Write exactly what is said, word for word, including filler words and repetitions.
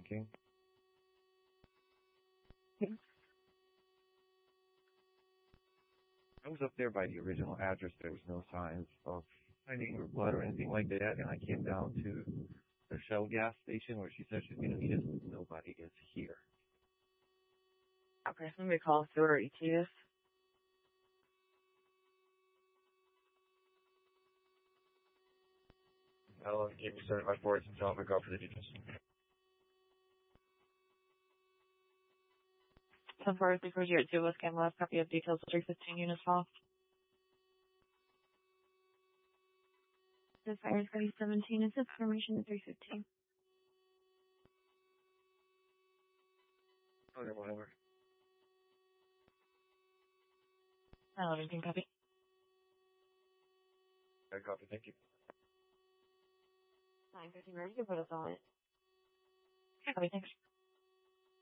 speaking. I was up there by the original address. There was no signs of finding her blood or anything like that, and I came down to the Shell gas station where she said she's going to meet us, but nobody is here. Okay, let me call Stewart or E T S. I'll give you certified forwards and tell them to go for the details. ten four three four zero two, West Camelot, copy of details, three fifteen units off. The fire is three seventeen. It's information at three fifteen. Okay, whatever. nine eleven, copy. I copy, thank you. nine fifteen, ready to put us on it. Copy, thanks.